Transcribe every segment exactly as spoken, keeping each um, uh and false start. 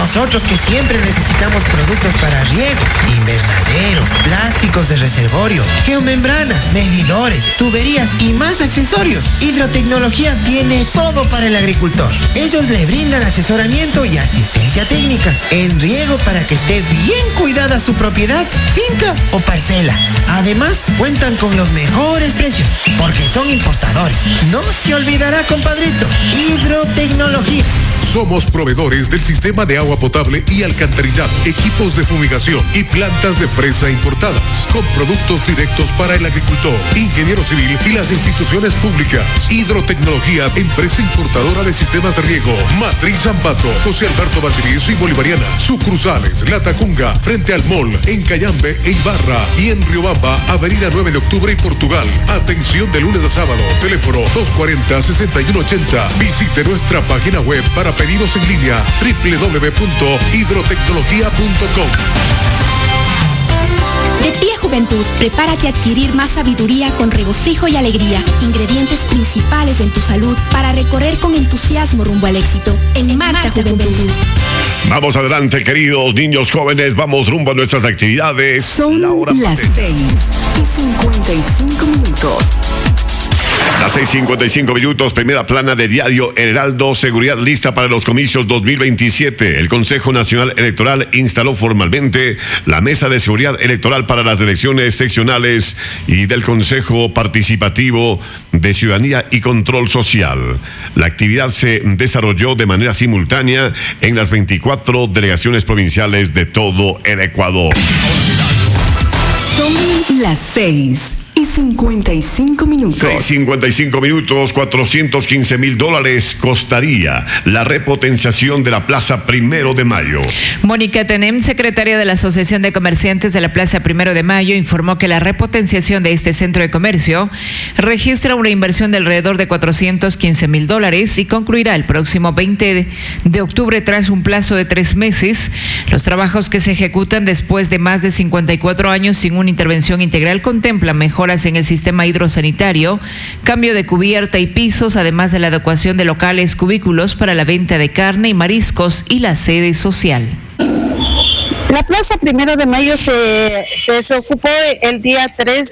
nosotros que siempre necesitamos productos para riego, invernaderos, plásticos de reservorio, geomembranas, medidores, tuberías y más accesorios, Hidrotecnología tiene todo para el agricultor. Ellos le brindan asesoramiento y asistencia técnica en riego para que esté bien cuidada su propiedad, finca o parcela. Además, cuentan con los mejores precios porque son importadores. No se olvidará, compadrito, Hidrotecnología. Somos proveedores del sistema de agua potable y alcantarillado, equipos de fumigación y plantas de fresa importadas, con productos directos para el agricultor, ingeniero civil y las instituciones públicas. Hidrotecnología, empresa importadora de sistemas de riego. Matriz Ambato, José Alberto Valdivieso y Bolivariana. Sucursales, La Tacunga, frente al Mall, en Cayambe e Ibarra. Y en Riobamba, Avenida nueve de octubre y Portugal. Atención de lunes a sábado. Teléfono dos cuarenta, sesenta y uno ochenta. Visite nuestra página web para pedidos en línea doble u doble u doble u punto hidrotecnología punto com. De pie, juventud, prepárate a adquirir más sabiduría con regocijo y alegría, ingredientes principales en tu salud para recorrer con entusiasmo rumbo al éxito. En, en marcha, marcha, juventud. juventud. Vamos adelante, queridos niños jóvenes, vamos rumbo a nuestras actividades. Son las seis y cincuenta y cinco minutos. Las seis cincuenta y cinco minutos, primera plana de Diario El Heraldo. Seguridad lista para los comicios dos mil veintisiete. El Consejo Nacional Electoral instaló formalmente la Mesa de Seguridad Electoral para las elecciones seccionales y del Consejo Participativo de Ciudadanía y Control Social. La actividad se desarrolló de manera simultánea en las veinticuatro delegaciones provinciales de todo el Ecuador. Son las seis y cincuenta y cinco minutos. seis cincuenta y cinco minutos, cuatrocientos quince mil dólares costaría la repotenciación de la Plaza Primero de Mayo. Mónica Tenem, secretaria de la Asociación de Comerciantes de la Plaza Primero de Mayo, informó que la repotenciación de este centro de comercio registra una inversión de alrededor de cuatrocientos quince mil dólares y concluirá el próximo veinte de octubre tras un plazo de tres meses. Los trabajos que se ejecutan después de más de cincuenta y cuatro años sin una intervención integral contemplan mejoras en el sistema hidrosanitario, cambio de cubierta y pisos, además de la adecuación de locales cubículos para la venta de carne y mariscos y la sede social. La Plaza Primero de Mayo se desocupó el día tres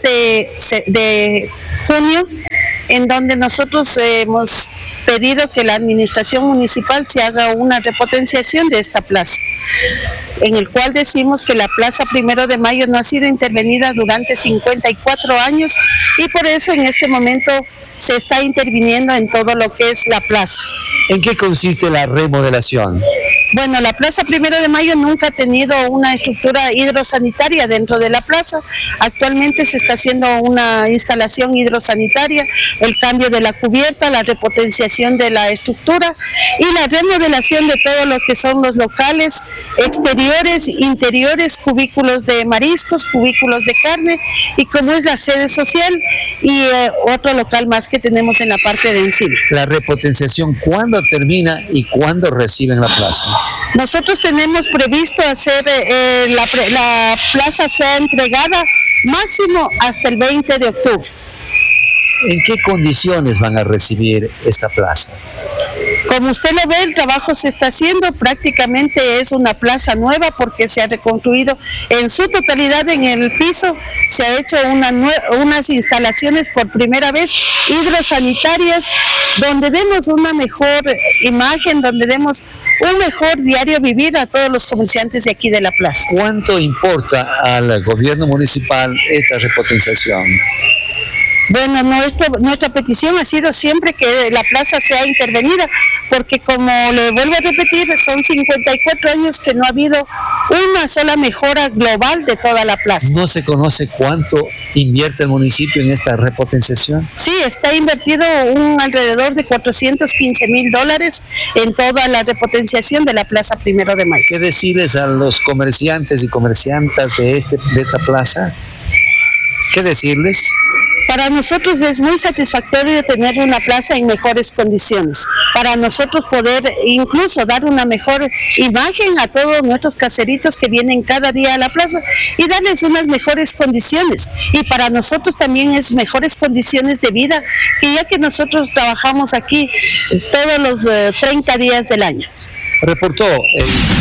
de junio, en donde nosotros hemos pedido que la administración municipal se haga una repotenciación de esta plaza, en el cual decimos que la Plaza Primero de Mayo no ha sido intervenida durante cincuenta y cuatro años y por eso en este momento se está interviniendo en todo lo que es la plaza. ¿En qué consiste la remodelación? Bueno, la Plaza Primero de Mayo nunca ha tenido una estructura hidrosanitaria dentro de la plaza. Actualmente se está haciendo una instalación hidrosanitaria, el cambio de la cubierta, la repotenciación de la estructura y la remodelación de todo lo que son los locales exteriores, interiores, cubículos de mariscos, cubículos de carne y como es la sede social y eh, otro local más que tenemos en la parte de encima. La repotenciación, ¿cuándo termina y cuándo reciben la plaza? Nosotros tenemos previsto hacer eh, la, la plaza sea entregada máximo hasta el veinte de octubre. ¿En qué condiciones van a recibir esta plaza? Como usted lo ve, el trabajo se está haciendo, prácticamente es una plaza nueva porque se ha reconstruido en su totalidad en el piso, se ha hecho una unas instalaciones por primera vez hidrosanitarias, donde demos una mejor imagen, donde demos un mejor diario vivir a todos los comerciantes de aquí de la plaza. ¿Cuánto importa al gobierno municipal esta repotenciación? Bueno, nuestra, nuestra petición ha sido siempre que la plaza sea intervenida, porque como le vuelvo a repetir, son cincuenta y cuatro años que no ha habido una sola mejora global de toda la plaza. ¿No se conoce cuánto invierte el municipio en esta repotenciación? Sí, está invertido un alrededor de cuatrocientos quince mil dólares en toda la repotenciación de la Plaza Primero de Mayo. ¿Qué decirles a los comerciantes y comerciantas de, este, de esta plaza? ¿Qué decirles? Para nosotros es muy satisfactorio tener una plaza en mejores condiciones, para nosotros poder incluso dar una mejor imagen a todos nuestros caseritos que vienen cada día a la plaza y darles unas mejores condiciones. Y para nosotros también es mejores condiciones de vida, que ya que nosotros trabajamos aquí todos los eh, treinta días del año. Reportó el...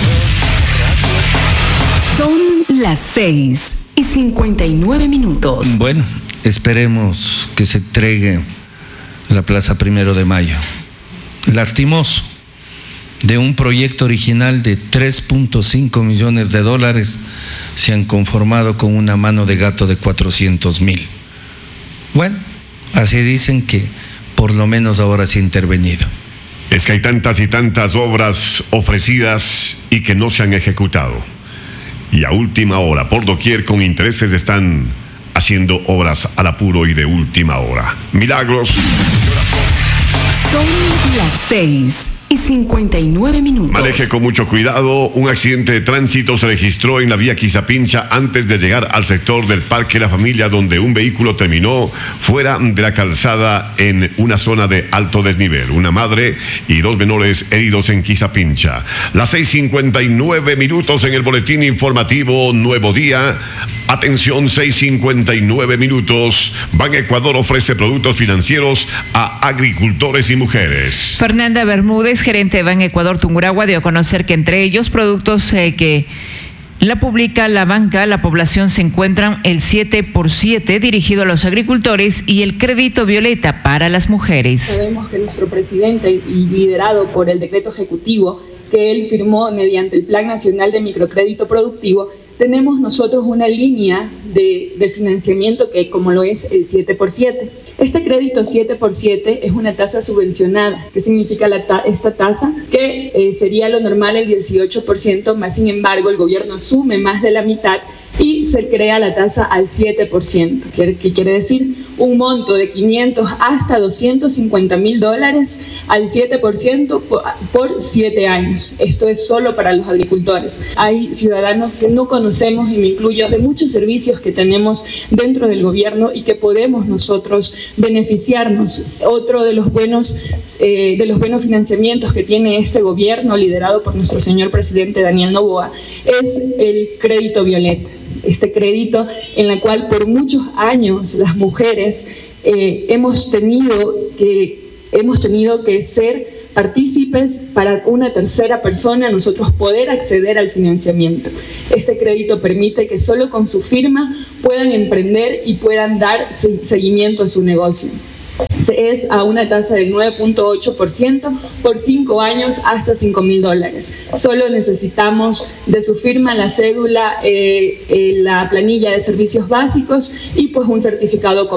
Son las seis y cincuenta y nueve minutos. Bueno, esperemos que se entregue la Plaza Primero de Mayo. Lastimoso, de un proyecto original de tres punto cinco millones de dólares, se han conformado con una mano de gato de cuatrocientos mil. Bueno, así dicen que por lo menos ahora se ha intervenido. Es que hay tantas y tantas obras ofrecidas y que no se han ejecutado. Y a última hora, por doquier, con intereses están haciendo obras al apuro y de última hora. Milagros. Son las seis y cincuenta y nueve minutos. Maneje con mucho cuidado. Un accidente de tránsito se registró en la vía Quizapincha antes de llegar al sector del Parque La Familia, donde un vehículo terminó fuera de la calzada en una zona de alto desnivel. Una madre y dos menores heridos en Quizapincha. Las seis cincuenta y nueve minutos en el boletín informativo Nuevo Día. Atención, seis cincuenta y nueve minutos. Ban Ecuador ofrece productos financieros a agricultores y mujeres. Fernanda Bermúdez, gerente de Ban Ecuador Tungurahua, dio a conocer que entre ellos productos eh, que la publica la banca, la población, se encuentran el siete por siete dirigido a los agricultores y el crédito violeta para las mujeres. Sabemos que nuestro presidente, y liderado por el decreto ejecutivo que él firmó mediante el Plan Nacional de Microcrédito Productivo, tenemos nosotros una línea de, de financiamiento que, como lo es el siete por siete. Este crédito siete por siete es una tasa subvencionada. ¿Qué significa la ta esta tasa? Que eh, sería lo normal el dieciocho por ciento, más sin embargo el gobierno asume más de la mitad y se crea la tasa al siete por ciento. ¿Qué, qué quiere decir? Un monto de quinientos hasta doscientos cincuenta mil dólares al siete por ciento por, por siete años. Esto es solo para los agricultores. Hay ciudadanos que no conocemos, y me incluyo, de muchos servicios que tenemos dentro del gobierno y que podemos nosotros beneficiarnos. Otro de los buenos, eh, de los buenos financiamientos que tiene este gobierno, liderado por nuestro señor presidente Daniel Noboa, es el crédito violeta. Este crédito en el cual por muchos años las mujeres eh, hemos tenido que, hemos tenido que ser partícipes para una tercera persona, nosotros poder acceder al financiamiento. Este crédito permite que solo con su firma puedan emprender y puedan dar seguimiento a su negocio. Es a una tasa del nueve punto ocho por ciento por cinco años hasta cinco mil dólares. Solo necesitamos de su firma la cédula, eh, eh, la planilla de servicios básicos y pues un certificado